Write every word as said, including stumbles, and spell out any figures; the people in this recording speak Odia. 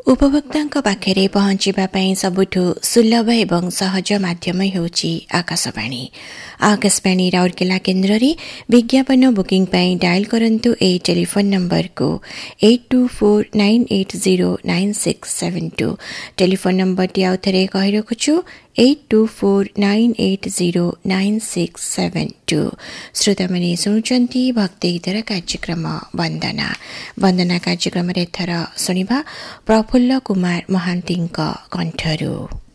उपभोक्ताଙ୍କ पाखरे पहुँचिबा ପାଇଁ ସବୁଠୁ ସୁଲଭ ଏବଂ ସହଜ ମାଧ୍ୟମ ହେଉଛି ଆକାଶବାଣୀ। ଆକାଶବାଣୀ ରାଉରକେଲା କେନ୍ଦ୍ରରେ ବିଜ୍ଞାପନ ବୁକିଂ ପାଇଁ ଡାଏଲ କରନ୍ତୁ ଏହି ଟେଲିଫୋନ ନମ୍ବରକୁ eight two four nine eight zero nine six seven two. Telephone ନମ୍ବରଟି ଆଉ ଥରେ କହି ରଖୁଛୁ eight two four nine eight zero nine six seven two. ଶ୍ରୋତାମାନେ ଶୁଣୁଛନ୍ତି ଭକ୍ତି ଗୀତର କାର୍ଯ୍ୟକ୍ରମ ବନ୍ଦନା। ବନ୍ଦନା କାର୍ଯ୍ୟକ୍ରମରେ ଏଥର ଶୁଣିବା ପ୍ରଫୁଲ୍ଲ କୁମାର ମହାନ୍ତିଙ୍କ କଣ୍ଠରୁ।